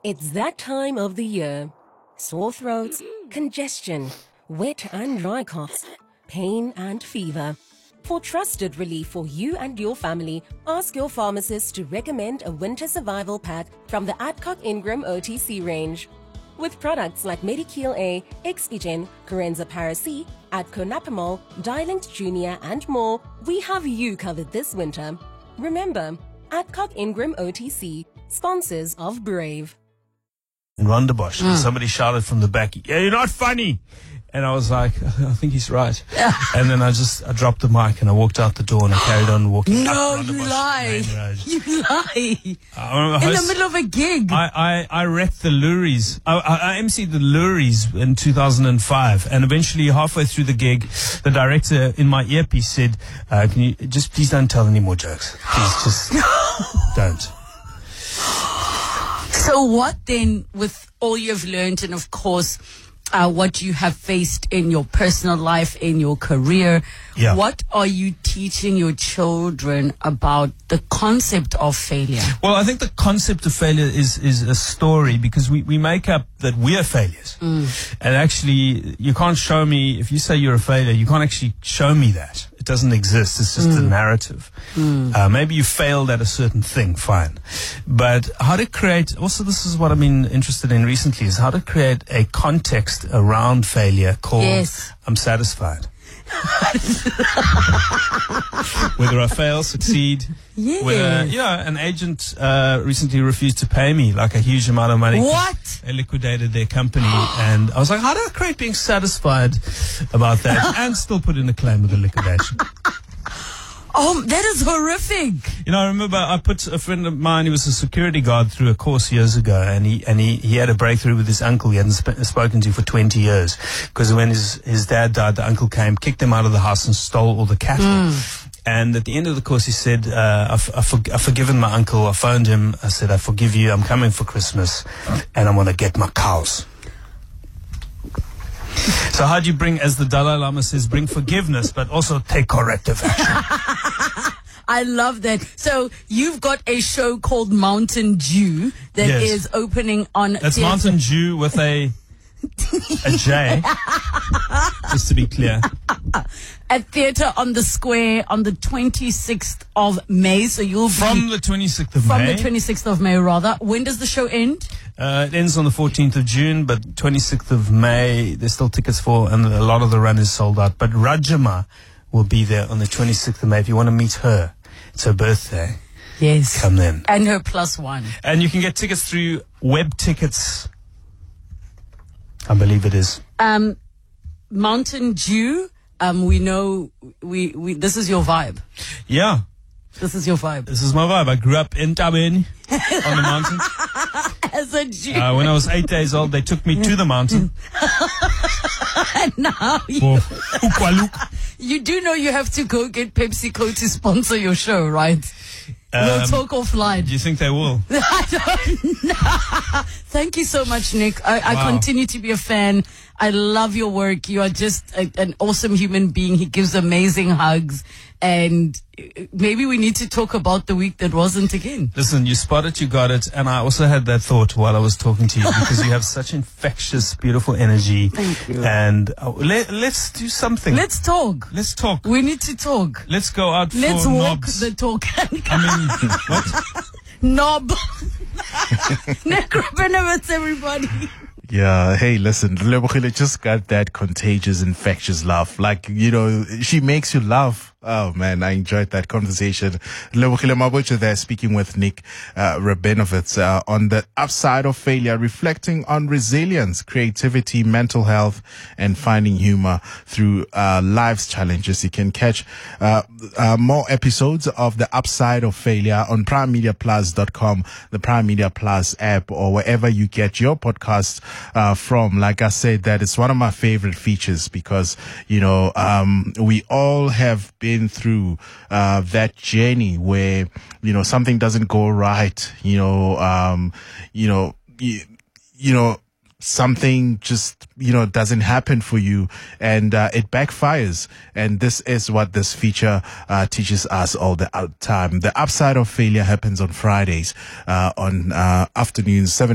It's that time of the year. Sore throats, congestion, wet and dry coughs, pain and fever. For trusted relief for you and your family, ask your pharmacist to recommend a winter survival pack from the Adcock Ingram OTC range. With products like Medikeel A, Expigen, Corenza Para-C, Adco Napamol, Dilinct Junior and more, we have you covered this winter. Remember, Adcock Ingram OTC, sponsors of Brave. In Rondebosch, somebody shouted from the back, "Yeah, you're not funny." And I was like, I think he's right. And then I dropped the mic and I walked out the door and I carried on walking. No, you lie. You lie. In the middle of a gig. I wrecked the Luries. I emceed the Luries in 2005. And eventually, halfway through the gig, the director in my earpiece said, "Can you just please don't tell any more jokes. Please just don't." So what then, with all you've learned and of course what you have faced in your personal life, in your career, what are you teaching your children about the concept of failure? Well, I think the concept of failure is a story, because we make up that we are failures. And actually, you can't show me, if you say you're a failure, you can't actually show me that. It doesn't exist. It's just a narrative. Maybe you failed at a certain thing, fine. But how to create, also this is what I've been interested in recently, is how to create a context around failure called I'm satisfied. Whether I fail, succeed, whether, an agent recently refused to pay me like a huge amount of money. What? They liquidated their company, and I was like, how do I create being satisfied about that and still put in a claim with the liquidation? Oh, that is horrific. I remember I put a friend of mine, he was a security guard, through a course years ago, and he had a breakthrough with his uncle he hadn't spoken to for 20 years. Because when his dad died, the uncle came, kicked him out of the house and stole all the cattle. And at the end of the course, he said, I've forgiven my uncle. I phoned him. I said, I forgive you. I'm coming for Christmas and I'm going to get my cows. So how do you bring, as the Dalai Lama says, bring forgiveness, but also take corrective action? I love that. So you've got a show called Mountain Dew that is opening on... That's Mountain Dew with a J, just to be clear. At Theatre on the Square on the 26th of May. So you'll From the 26th of May. From the 26th of May, rather. When does the show end? It ends on the 14th of June, but 26th of May, there's still tickets for, and a lot of the run is sold out. But Rajama will be there on the 26th of May. If you want to meet her, it's her birthday. Yes. Come then. And her +1. And you can get tickets through Web Tickets. I believe it is. Mountain Dew. We know this is your vibe. Yeah. This is your vibe. This is my vibe. I grew up in Tabeni on the mountain. As a Jew. When I was 8 days old, they took me to the mountain. And now you do know you have to go get PepsiCo to sponsor your show, right? We'll talk offline. Do you think they will? I don't know. Thank you so much, Nick. I continue to be a fan. I love your work. You are just an awesome human being. He gives amazing hugs. And maybe we need to talk about the week that wasn't again. Listen, you spotted, you got it. And I also had that thought while I was talking to you, because you have such infectious, beautiful energy. Thank you. And let's do something. Let's talk. Let's talk. We need to talk. Let's go out for Let's walk knobs. the talk. What? Knob. Nick Rabinowitz, everybody. Yeah, hey, listen, Lebohile just got that contagious, infectious laugh. Like, she makes you laugh. Oh, man, I enjoyed that conversation. Lebohile Mabucha there, speaking with Nick Rabinowitz on the upside of failure, reflecting on resilience, creativity, mental health, and finding humor through life's challenges. You can catch more episodes of The Upside of Failure on PrimeMediaPlus.com, the Prime Media Plus app, or wherever you get your podcasts from. Like I said, that is one of my favorite features, because we all have been through that journey where something doesn't go right, something just doesn't happen for you, and it backfires. And this is what this feature teaches us all the time. The Upside of Failure happens on Fridays on afternoons 7